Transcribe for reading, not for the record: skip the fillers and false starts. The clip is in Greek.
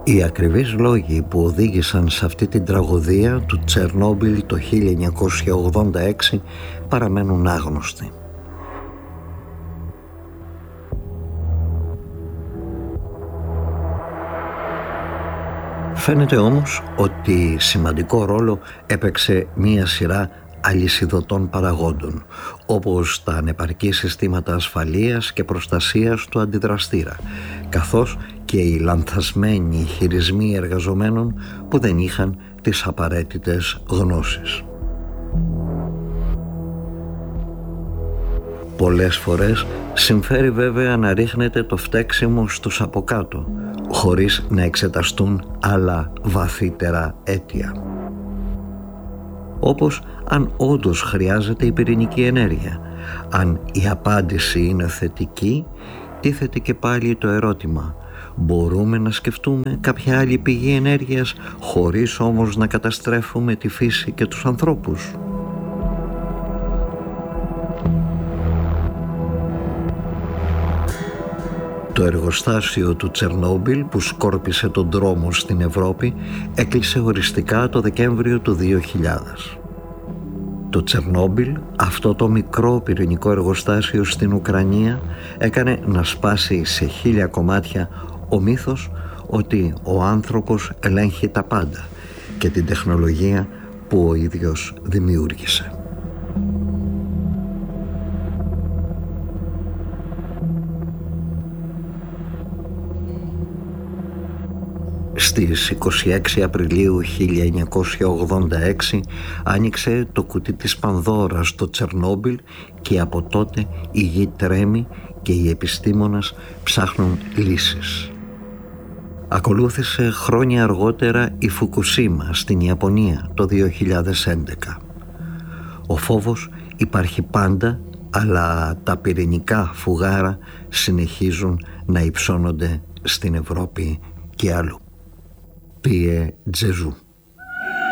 Οι ακριβείς λόγοι που οδήγησαν σε αυτή την τραγωδία του Τσερνόμπιλ το 1986 παραμένουν άγνωστοι. Φαίνεται όμως ότι σημαντικό ρόλο έπαιξε μία σειρά αλυσιδωτών παραγόντων, όπως τα ανεπαρκή συστήματα ασφαλείας και προστασίας του αντιδραστήρα, καθώς και οι λανθασμένοι χειρισμοί εργαζομένων που δεν είχαν τις απαραίτητες γνώσεις. Πολλές φορές συμφέρει βέβαια να ρίχνεται το φταίξιμο στους από κάτω, χωρίς να εξεταστούν άλλα βαθύτερα αίτια. Όπως αν όντως χρειάζεται η πυρηνική ενέργεια. Αν η απάντηση είναι θετική, τίθεται και πάλι το ερώτημα: μπορούμε να σκεφτούμε κάποια άλλη πηγή ενέργειας χωρίς όμως να καταστρέφουμε τη φύση και τους ανθρώπους? Το εργοστάσιο του Τσερνόμπιλ που σκόρπισε τον δρόμο στην Ευρώπη έκλεισε οριστικά το Δεκέμβριο του 2000. Το Τσερνόμπιλ, αυτό το μικρό πυρηνικό εργοστάσιο στην Ουκρανία, έκανε να σπάσει σε 1000 κομμάτια ο μύθος ότι ο άνθρωπος ελέγχει τα πάντα και την τεχνολογία που ο ίδιος δημιούργησε. Στις 26 Απριλίου 1986 άνοιξε το κουτί της Πανδώρας στο Τσερνόμπιλ και από τότε η γη τρέμει και οι επιστήμονες ψάχνουν λύσεις. Ακολούθησε χρόνια αργότερα η Φουκουσίμα στην Ιαπωνία το 2011. Ο φόβος υπάρχει πάντα, αλλά τα πυρηνικά φουγάρα συνεχίζουν να υψώνονται στην Ευρώπη και αλλού. Πιε Τζεζού.